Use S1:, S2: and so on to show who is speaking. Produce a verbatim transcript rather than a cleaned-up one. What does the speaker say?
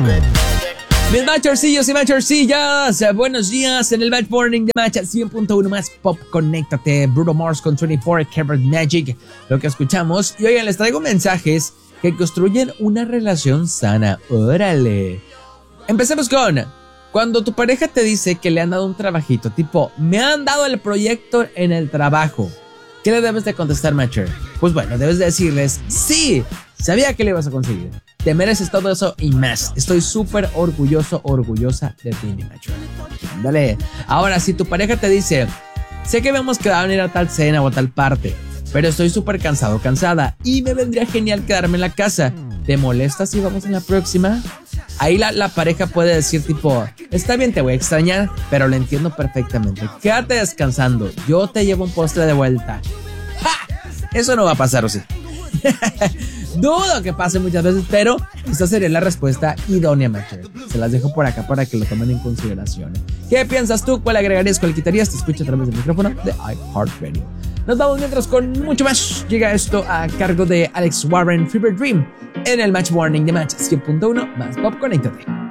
S1: Mis matchercillos y matchercillas, buenos días en el Match Morning de Match cien punto uno más Pop, conéctate. Bruno Mars con veinticuatro Karat Magic, lo que escuchamos. Y oigan, les traigo mensajes que construyen una relación sana. Órale. Empecemos con: cuando tu pareja te dice que le han dado un trabajito, tipo, me han dado el proyecto en el trabajo, ¿qué le debes de contestar, Matcher? Pues bueno, debes de decirles: sí, sabía que le ibas a conseguir. Te mereces todo eso y más. Estoy súper orgulloso, orgullosa de ti, mi Matcher. Dale. Ahora, si tu pareja te dice: sé que vamos que van a ir a tal cena o a tal parte, pero estoy súper cansado, cansada, y me vendría genial quedarme en la casa, ¿te molesta si vamos en la próxima? Ahí la, la pareja puede decir tipo: está bien, te voy a extrañar, pero lo entiendo perfectamente. Quédate descansando, yo te llevo un postre de vuelta. ¡Ja! Eso no va a pasar, ¿o sí? Dudo que pase muchas veces, pero esta sería la respuesta idónea, Matcher. Se las dejo por acá para que lo tomen en consideración. ¿Qué piensas tú? ¿Cuál agregarías? ¿Cuál quitarías? Te escucho a través del micrófono de iHeartRadio. Nos vamos mientras con mucho más. Llega esto a cargo de Alex Warren, Fever Dream, en el Match Morning de Match cien punto uno más Pop. Conéctate.